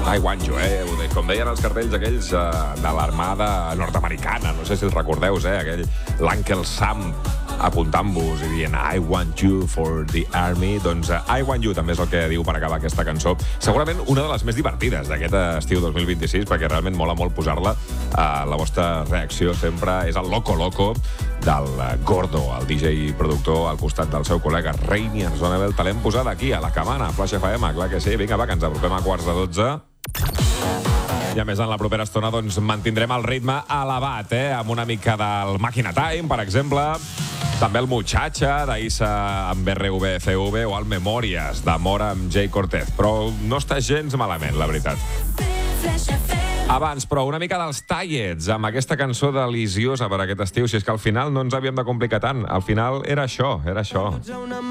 I Want You, com deien els cartells aquells de l'armada nord-americana, no sé si els recordeu, aquell l'Uncle Sam apuntant-vos i dient I want you for the army. Doncs I Want You també és el que diu per acabar aquesta cançó. Segurament una de les més divertides d'aquest estiu 2026, perquè realment mola molt posar-la. La vostra reacció sempre és el Loco Loco del Gordo, el DJ i productor, al costat del seu col·lega Rainier Zonebel. Te l'hem posat aquí, a la Camana, a Flash FM, clar que sí. Vinga, va, que ens apropem a 11:45. I a més, en la propera estona doncs, mantindrem el ritme elevat, amb una mica del Màquina Time, per exemple, també el Muchacha, d'Issa amb RVCV, o el Memòries, d'Amor amb Jay Cortez. Però no està gens malament, la veritat. Abans, però, una mica dels Tallets, amb aquesta cançó deliciosa per aquest estiu, si és que al final no ens havíem de complicar tant. Al final era això.